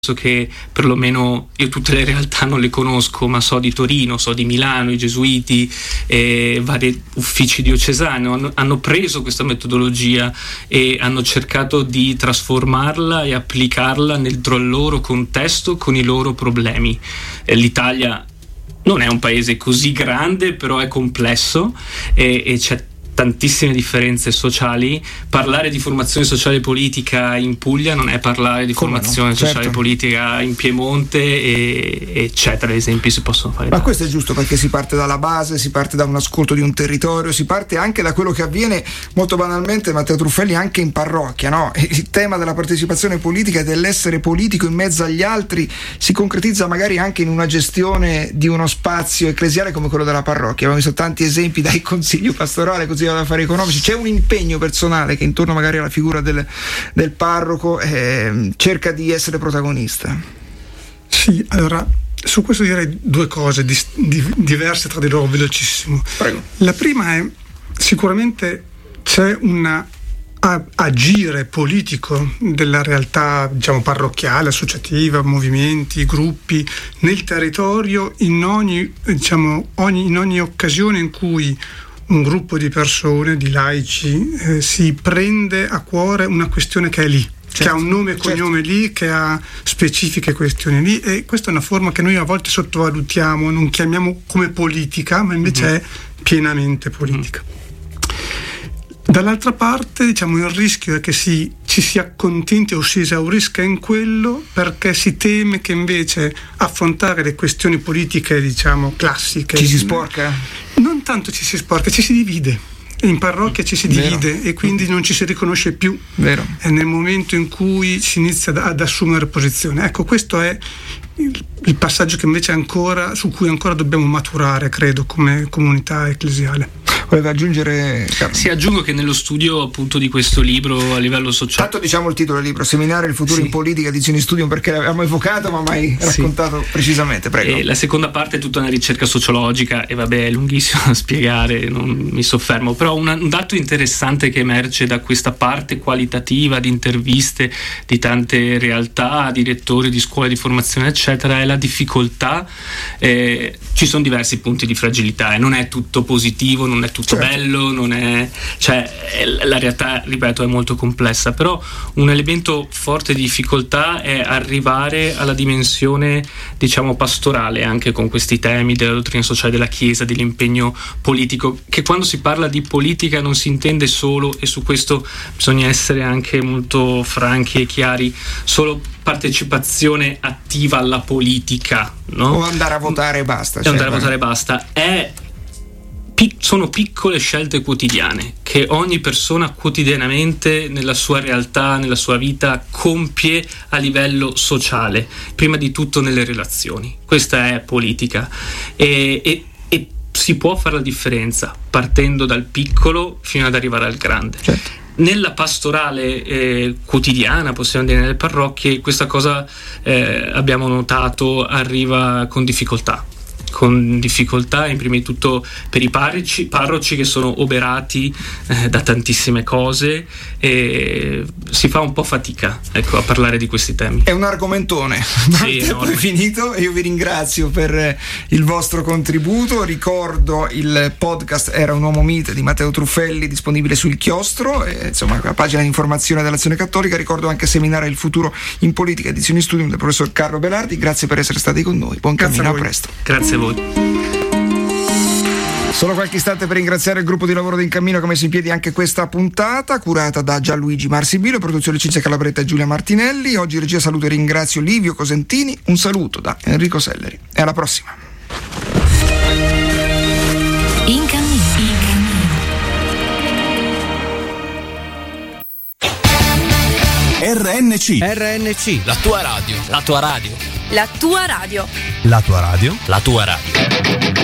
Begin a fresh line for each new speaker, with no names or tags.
che perlomeno io tutte le realtà non le conosco, ma so di Torino, so di Milano, i Gesuiti, vari uffici diocesani hanno preso questa metodologia e hanno cercato di trasformarla e applicarla nel loro contesto con i loro problemi. L'Italia non è un paese così grande, però è complesso e c'è tantissime differenze sociali. Parlare di formazione sociale e politica in Puglia non è parlare di formazione sociale e politica in Piemonte, eccetera. Esempi si possono fare.
Ma questo è giusto, perché si parte dalla base, si parte da un ascolto di un territorio, si parte anche da quello che avviene molto banalmente, Matteo Truffelli, anche in parrocchia, no? Il tema della partecipazione politica e dell'essere politico in mezzo agli altri si concretizza magari anche in una gestione di uno spazio ecclesiale come quello della parrocchia. Abbiamo visto tanti esempi, dal consiglio pastorale così ad affari economici. C'è un impegno personale che intorno magari alla figura del parroco cerca di essere protagonista.
Sì, allora su questo direi due cose diverse tra di loro velocissimo.
Prego.
La prima è sicuramente c'è un agire politico della realtà, diciamo, parrocchiale, associativa, movimenti, gruppi nel territorio in ogni occasione in cui un gruppo di persone, di laici, si prende a cuore una questione che è lì, che ha un nome e cognome lì, che ha specifiche questioni lì, e questa è una forma che noi a volte sottovalutiamo, non chiamiamo come politica, ma invece è pienamente politica. Dall'altra parte, diciamo, il rischio è che ci si accontenti o si esaurisca in quello, perché si teme che invece affrontare le questioni politiche, diciamo, classiche,
ci si sporca?
Non tanto ci si sporca, ci si divide. In parrocchia ci si divide e quindi non ci si riconosce più.
Vero.
È nel momento in cui si inizia ad assumere posizione. Ecco, questo è il passaggio che invece su cui ancora dobbiamo maturare, credo, come comunità ecclesiale.
Voleva aggiungere, Carlo?
Sì, aggiungo che nello studio appunto di questo libro a livello sociale,
tanto diciamo il titolo del libro, Seminario il futuro in politica, edizioni Studium, perché l'avevamo evocato ma mai raccontato precisamente. Prego.
E la seconda parte è tutta una ricerca sociologica e vabbè, è lunghissimo da spiegare, non mi soffermo, però un dato interessante che emerge da questa parte qualitativa di interviste di tante realtà, direttori di scuole di formazione eccetera, è la difficoltà. Ci sono diversi punti di fragilità e non è tutto positivo, non è tutto bello, non è, la realtà, ripeto, è molto complessa, però un elemento forte di difficoltà è arrivare alla dimensione, diciamo, pastorale anche con questi temi della dottrina sociale della Chiesa, dell'impegno politico, che quando si parla di politica non si intende solo, e su questo bisogna essere anche molto franchi e chiari, solo partecipazione attiva alla politica, no?
O andare a votare e basta.
Andare a votare e basta. Sono piccole scelte quotidiane che ogni persona quotidianamente nella sua realtà, nella sua vita compie a livello sociale, prima di tutto nelle relazioni. Questa è politica e si può fare la differenza partendo dal piccolo fino ad arrivare al grande.
Certo.
Nella pastorale quotidiana, possiamo dire, nelle parrocchie, questa cosa abbiamo notato arriva con difficoltà in prima di tutto per i parroci che sono oberati da tantissime cose, e si fa un po' fatica, ecco, a parlare di questi temi.
È un argomentone, ma il tempo è finito. Io vi ringrazio per il vostro contributo. Ricordo il podcast Era un uomo mite di Matteo Truffelli, disponibile sul Chiostro, insomma la pagina di informazione dell'Azione Cattolica. Ricordo anche Seminario il futuro in politica, edizioni Studium del professor Carlo Belardi. Grazie per essere stati con noi, buon cammino, a presto.
Grazie a voi.
Solo qualche istante per ringraziare il gruppo di lavoro di In Cammino che ha messo in piedi anche questa puntata, curata da Gianluigi Marsibilo, produzione Cinzia Calabretta e Giulia Martinelli. Oggi regia, saluto e ringrazio Livio Cosentini. Un saluto da Enrico Selleri e alla prossima.
In Cammino.
RNC, la tua radio.
La tua radio.
La tua radio.